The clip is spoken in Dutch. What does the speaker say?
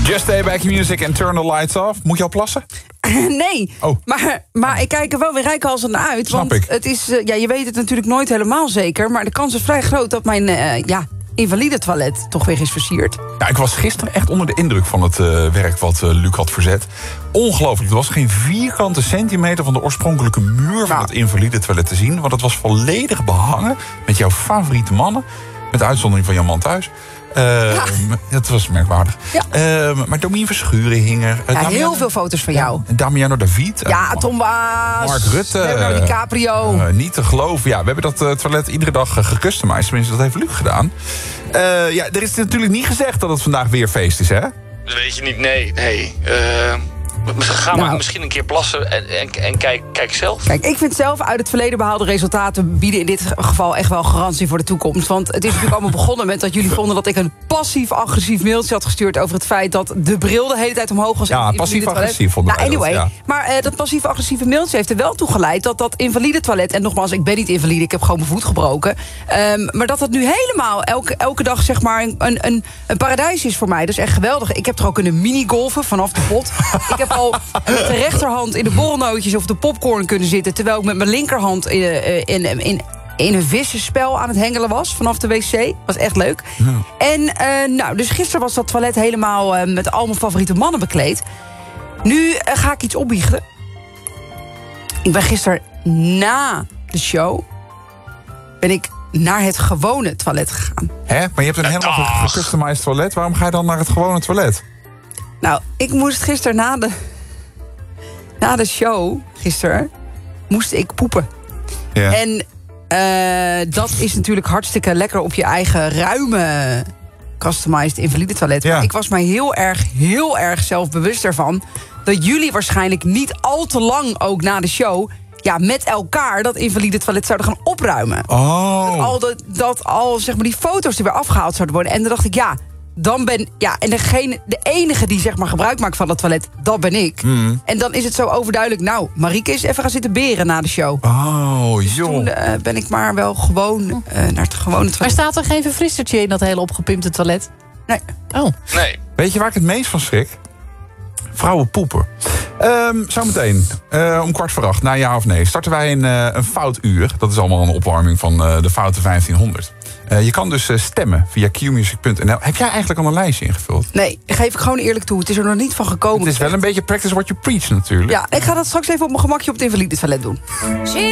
Just stay back in music and turn the lights off. Moet je al plassen? Nee, maar ik kijk er wel weer reikhalzend naar uit. Snap want ik. Het is, je weet het natuurlijk nooit helemaal zeker. Maar de kans is vrij groot dat mijn invalide toilet toch weer is versierd. Ja, ik was gisteren echt onder de indruk van het werk wat Luc had verzet. Ongelooflijk. Er was geen vierkante centimeter van de oorspronkelijke muur van het invalide toilet te zien. Want het was volledig behangen met jouw favoriete mannen. Met uitzondering van Jan Man thuis. Dat was merkwaardig. Ja. Maar Domien Verschuren hing er. Heel veel foto's van jou. Damiano David. Tom Waas. Mark Rutte. Leonardo DiCaprio. Niet te geloven. Ja, we hebben dat toilet iedere dag gecustomized. Tenminste, dat heeft Luc gedaan. Er is natuurlijk niet gezegd dat het vandaag weer feest is, hè? Dat weet je niet, nee. Ga maar misschien een keer plassen en kijk zelf. Kijk, ik vind zelf uit het verleden behaalde resultaten bieden in dit geval echt wel garantie voor de toekomst. Want het is natuurlijk allemaal begonnen met dat jullie vonden dat ik een passief-agressief mailtje had gestuurd over het feit dat de bril de hele tijd omhoog was. Ja, passief-agressief vonden wij anyway, dat, ja. Maar dat passief-agressieve mailtje heeft er wel toe geleid dat invalide toilet, en nogmaals, ik ben niet invalide, ik heb gewoon mijn voet gebroken. Maar dat het nu helemaal elke dag zeg maar een paradijs is voor mij. Dat is echt geweldig. Ik heb er ook kunnen minigolfen vanaf de pot. Ik heb al met de rechterhand in de borrelnootjes of de popcorn kunnen zitten, terwijl ik met mijn linkerhand in een vissenspel aan het hengelen was vanaf de wc. Was echt leuk. Ja. En dus gisteren was dat toilet helemaal met al mijn favoriete mannen bekleed. Nu ga ik iets opbiechten. Ik ben gisteren na de show ben ik naar het gewone toilet gegaan. Hè? Maar je hebt een helemaal gecustomized toilet. Waarom ga je dan naar het gewone toilet? Nou, ik moest gisteren na de show, moest ik poepen. Ja. En dat is natuurlijk hartstikke lekker op je eigen ruime customized invalide toilet. Ja. Maar ik was mij heel erg zelfbewust ervan dat jullie waarschijnlijk niet al te lang ook na de show met elkaar dat invalide toilet zouden gaan opruimen. Oh. Dat al zeg maar die foto's er weer afgehaald zouden worden. En dan dacht ik, en de enige die zeg maar gebruik maakt van dat toilet, dat ben ik. En dan is het zo overduidelijk, Marieke is even gaan zitten beren na de show. Oh, dus toen ben ik maar wel gewoon naar het gewone toilet. Maar staat er geen verfrissertje in dat hele opgepimpte toilet? Nee. Oh. Nee. Weet je waar ik het meest van schrik? Vrouwen poepen. Zometeen, om 7:15, na ja of nee, starten wij een foutuur. Dat is allemaal een opwarming van de Foute 1500. Je kan dus stemmen via qmusic.nl. Heb jij eigenlijk al een lijstje ingevuld? Nee, geef ik gewoon eerlijk toe. Het is er nog niet van gekomen. Het is wel een beetje practice what you preach natuurlijk. Ja, ik ga dat straks even op mijn gemakje op het invalide toilet doen.